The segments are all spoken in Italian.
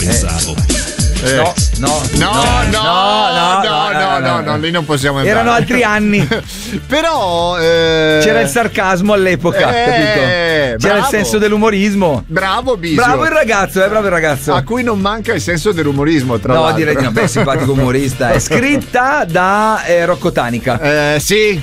pensavo. No, lì non possiamo entrare. erano altri anni. Però C'era il sarcasmo all'epoca, capito? C'era bravo. il senso dell'umorismo. Bravo Bisio. Bravo il ragazzo. A cui non manca il senso dell'umorismo, tra l'altro. No, direi di no, simpatico umorista. È scritta da Rocco Tanica. Sì.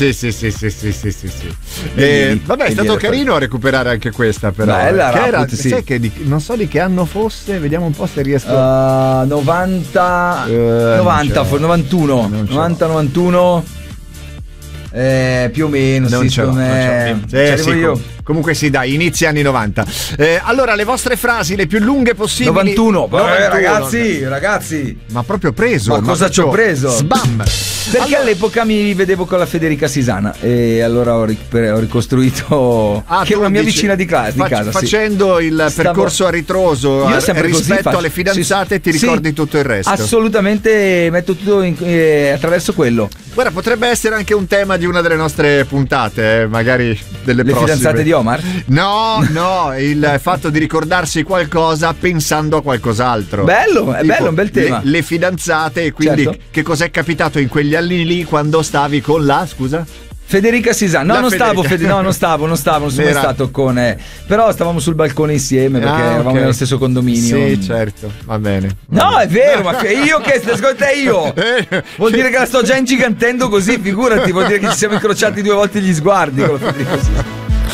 Vabbè, è stato carino recuperare anche questa, però. Bella, Raput, sì. Sai che non so di che anno fosse, vediamo un po' se riesco. 90 91 90 91 più o meno, Non sì, ce l'ho, secondo me. Sì, Arrivo io. Comunque sì, dai, inizi anni 90. Allora, le vostre frasi le più lunghe possibili. 91. Ragazzi. Ma proprio preso. Ma cosa ci ho preso? Sbam. Perché all'epoca mi vedevo con la Federica Sisana e allora ho ricostruito che è una mia vicina di casa. Facendo il percorso a ritroso Io sempre rispetto così alle fidanzate, ti ricordi tutto il resto. Assolutamente, metto tutto attraverso quello. Guarda, potrebbe essere anche un tema di una delle nostre puntate, magari delle Le prossime. fidanzate di Omar? No, il fatto di ricordarsi qualcosa pensando a qualcos'altro. Bello, è bello, un bel tema. Le fidanzate, e quindi certo. Che cos'è capitato in quegli anni lì quando stavi con la, scusa? Federica Sisana. Non sono mai stato con. Però stavamo sul balcone insieme perché eravamo nello stesso condominio. Sì, certo, va bene. No, è vero, ma io che ascolta io. Vuol dire che la sto già ingigantendo così, figurati, vuol dire che ci siamo incrociati 2 volte gli sguardi con la Federica Sisana.